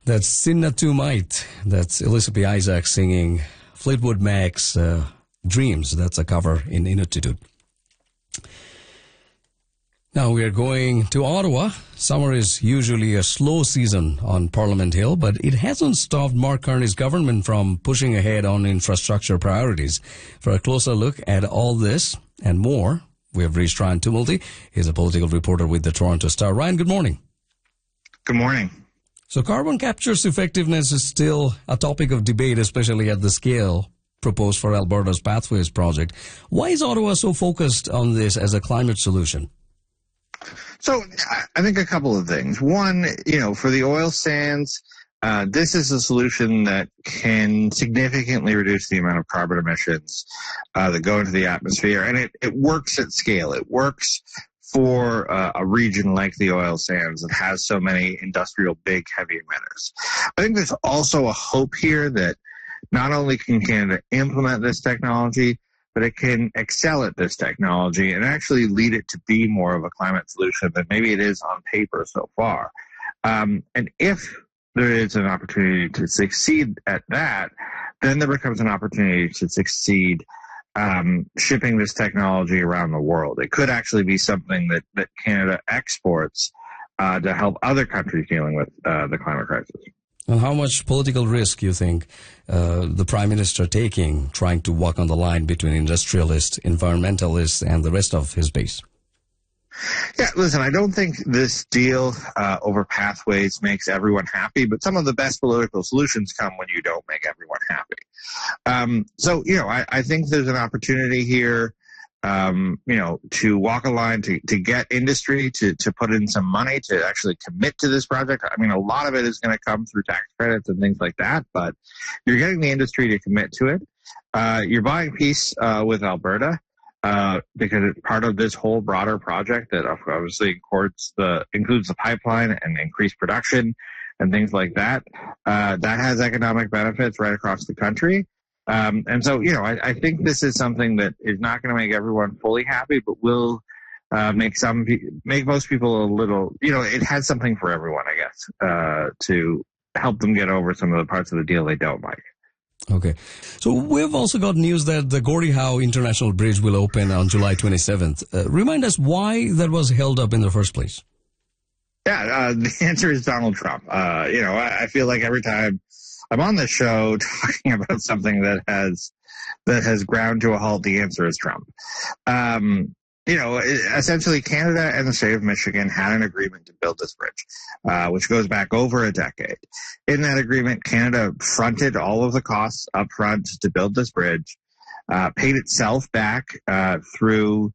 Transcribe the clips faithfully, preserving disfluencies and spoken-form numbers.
That's Sinna Tumite. That's Elizabeth Isaac singing Fleetwood Mac's uh, Dreams. That's a cover in Inuttitut. Now we are going to Ottawa. Summer is usually a slow season on Parliament Hill, but it hasn't stopped Mark Carney's government from pushing ahead on infrastructure priorities. For a closer look at all this and more, we have reached Ryan Tumulty. He's a political reporter with the Toronto Star. Ryan, good morning. Good morning. So carbon capture's effectiveness is still a topic of debate, especially at the scale proposed for Alberta's Pathways project. Why is Ottawa so focused on this as a climate solution? So I think a couple of things. One, you know, for the oil sands, uh, this is a solution that can significantly reduce the amount of carbon emissions uh, that go into the atmosphere. And it, it works at scale. It works for uh, a region like the oil sands that has so many industrial big heavy emitters. I think there's also a hope here that not only can Canada implement this technology, but it can excel at this technology and actually lead it to be more of a climate solution than maybe it is on paper so far. Um, and if there is an opportunity to succeed at that, then there becomes an opportunity to succeed Um, shipping this technology around the world. It could actually be something that, that Canada exports uh, to help other countries dealing with uh, the climate crisis. And how much political risk you think uh, the Prime Minister taking, trying to walk on the line between industrialists, environmentalists, and the rest of his base? Yeah, listen, I don't think this deal uh, over pathways makes everyone happy, but some of the best political solutions come when you don't make everyone happy. Um, so, you know, I, I think there's an opportunity here, um, you know, to walk a line, to, to get industry to, to put in some money, to actually commit to this project. I mean, a lot of it is going to come through tax credits and things like that, but you're getting the industry to commit to it. Uh, you're buying peace uh, with Alberta. Uh, because it's part of this whole broader project that obviously includes the, includes the pipeline and increased production and things like that. Uh, that has economic benefits right across the country. Um, and so, you know, I, I think this is something that is not going to make everyone fully happy, but will uh, make some, make most people a little, you know, it has something for everyone, I guess, uh, to help them get over some of the parts of the deal they don't like. Okay. So we've also got news that the Gordie Howe International Bridge will open on July twenty-seventh. Uh, remind us why that was held up in the first place. Yeah, uh, the answer is Donald Trump. Uh, you know, I, I feel like every time I'm on this show talking about something that has that has ground to a halt, the answer is Trump. Um, you know, essentially Canada and the state of Michigan had an agreement to build this bridge, uh, which goes back over a decade. In that agreement, Canada fronted all of the costs up front to build this bridge, uh, paid itself back uh, through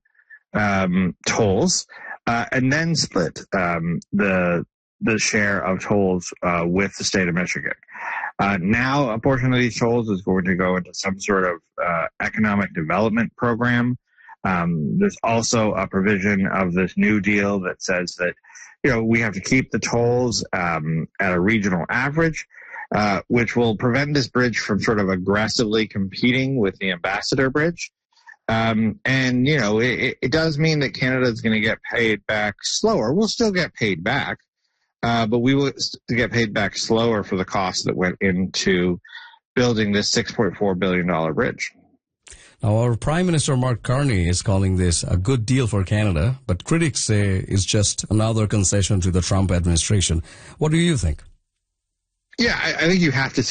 um, tolls, uh, and then split um, the the share of tolls uh, with the state of Michigan. Uh, now, a portion of these tolls is going to go into some sort of uh, economic development program. Um, there's also a provision of this new deal that says that, you know, we have to keep the tolls um, at a regional average, uh, which will prevent this bridge from sort of aggressively competing with the Ambassador Bridge. Um, and, you know, it, it does mean that Canada is going to get paid back slower. We'll still get paid back, uh, but we will get paid back slower for the cost that went into building this six point four billion dollars bridge. Now, our Prime Minister, Mark Carney, is calling this a good deal for Canada, but critics say it's just another concession to the Trump administration. What do you think? Yeah, I, I think you have to